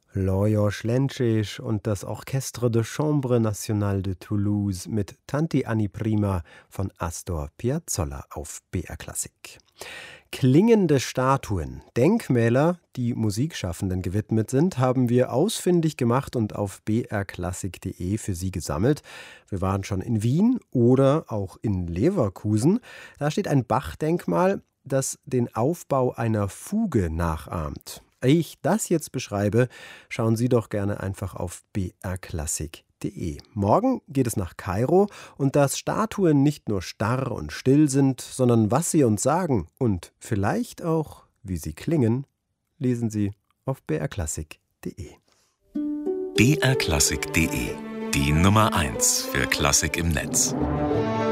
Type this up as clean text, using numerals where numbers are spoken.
Lajos Schlenčić und das Orchestre de Chambre Nationale de Toulouse mit Tanti Anni Prima von Astor Piazzolla auf BR Klassik. Klingende Statuen, Denkmäler, die Musikschaffenden gewidmet sind, haben wir ausfindig gemacht und auf brklassik.de für Sie gesammelt. Wir waren schon in Wien oder auch in Leverkusen. Da steht ein Bach-Denkmal, das den Aufbau einer Fuge nachahmt. Ehe ich das jetzt beschreibe, schauen Sie doch gerne einfach auf brklassik.de. Morgen geht es nach Kairo und dass Statuen nicht nur starr und still sind, sondern was sie uns sagen und vielleicht auch, wie sie klingen, lesen Sie auf brklassik.de. brklassik.de, die Nummer 1 für Klassik im Netz.